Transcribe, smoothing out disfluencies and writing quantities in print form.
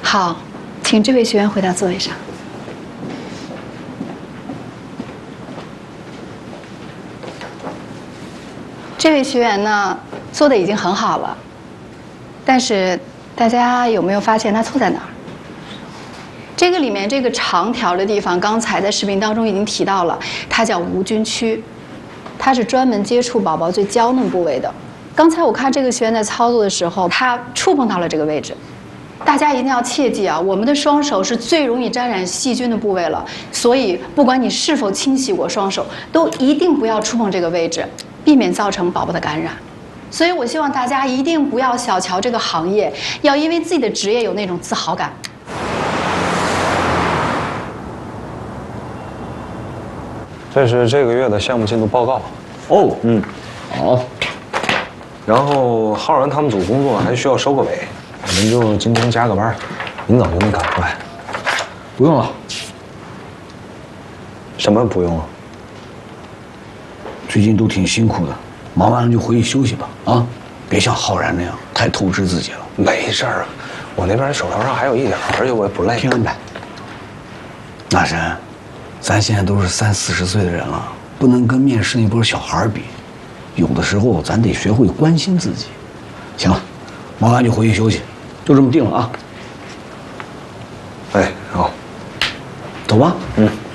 好，请这位学员回到座位上。这位学员呢，做的已经很好了，但是大家有没有发现他错在哪儿？这个里面这个长条的地方，刚才在视频当中已经提到了，它叫无菌区，它是专门接触宝宝最娇嫩部位的。刚才我看这个学员在操作的时候，他触碰到了这个位置。大家一定要切记啊，我们的双手是最容易沾染细菌的部位了，所以不管你是否清洗过双手，都一定不要触碰这个位置，避免造成宝宝的感染。所以我希望大家一定不要小瞧这个行业，要因为自己的职业有那种自豪感。 这是这个月的项目进度报告。 哦，好。 然后浩然他们组工作还需要收个尾，我们就今天加个班，明早就能赶出来。 不用了。 什么不用了？ 最近都挺辛苦的，忙完了就回去休息吧。啊，别像浩然那样太透支自己了。 没事儿，我那边手头上还有一点，而且我也不累。 听安排。那山，咱现在都是30、40岁的人了，不能跟面试那波小孩比。有的时候咱得学会关心自己。行了，忙完就回去休息，就这么定了啊。 哎，好， 走吧。 嗯。